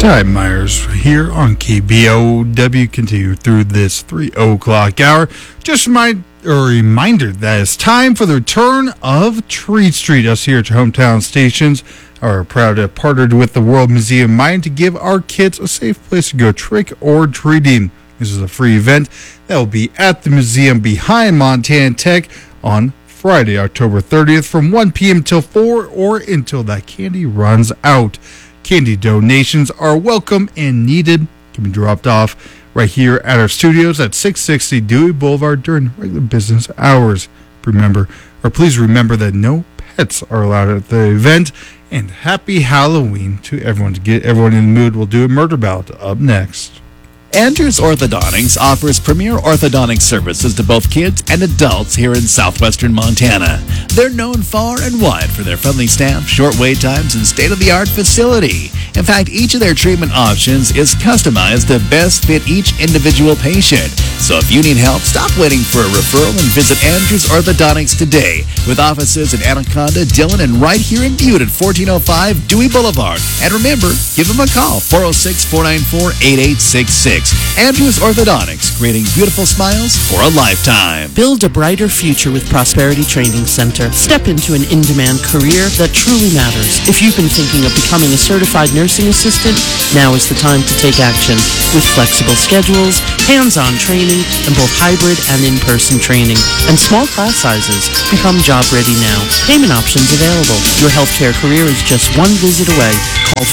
Ty Myers here on KBOW. Continue through this 3 o'clock hour. Just a reminder that it's time for the return of Treat Street. Us here at your hometown stations are proud to have partnered with the World Museum Mind to give our kids a safe place to go trick or treating. This is a free event that will be at the museum behind Montana Tech on Friday, October 30th from 1 p.m. till 4 or until that candy runs out. Candy donations are welcome and needed. Can be dropped off right here at our studios at 660 Dewey Boulevard during regular business hours. Please remember that no pets are allowed at the event. And happy Halloween to everyone. To get everyone in the mood, we'll do a murder ballad up next. Andrews Orthodontics offers premier orthodontic services to both kids and adults here in southwestern Montana. They're known far and wide for their friendly staff, short wait times, and state-of-the-art facility. In fact, each of their treatment options is customized to best fit each individual patient. So if you need help, stop waiting for a referral and visit Andrews Orthodontics today with offices in Anaconda, Dillon, and right here in Butte at 1405 Dewey Boulevard. And remember, give them a call, 406-494-8866. Andrews Orthodontics, creating beautiful smiles for a lifetime. Build a brighter future with Prosperity Training Center. Step into an in-demand career that truly matters. If you've been thinking of becoming a certified nursing assistant, now is the time to take action. With flexible schedules, hands-on training, and both hybrid and in-person training, and small class sizes, become job ready now. Payment options available. Your healthcare career is just one visit away. Call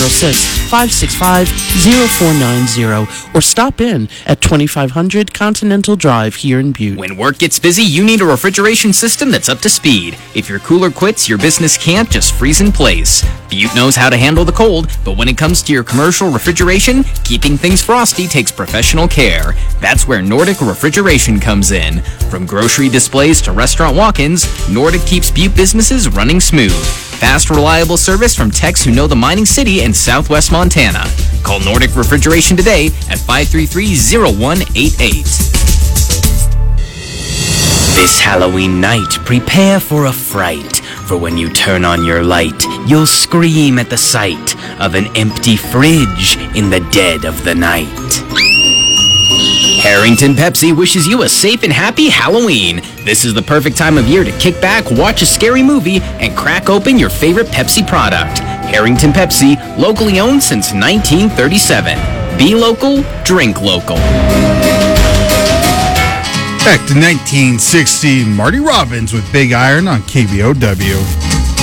406-565-0490 or stop in at 2500 Continental Drive here in Butte. When work gets busy, you need a refrigeration system that's up to speed. If your cooler quits, your business can't just freeze in place. Butte knows how to handle the cold, but when it comes to your commercial refrigeration, keeping things frosty takes professional care. That's where Nordic Refrigeration comes in. From grocery displays to restaurant walk-ins, Nordic keeps Butte businesses running smooth. Fast, reliable service from techs who know the mining city and southwest Montana. Call Nordic Refrigeration today at 533-0188. This Halloween night, prepare for a fright. For when you turn on your light, you'll scream at the sight of an empty fridge in the dead of the night. Harrington Pepsi wishes you a safe and happy Halloween. This is the perfect time of year to kick back, watch a scary movie, and crack open your favorite Pepsi product. Harrington Pepsi, locally owned since 1937. Be local, drink local. Back to 1960, Marty Robbins with Big Iron on KBOW.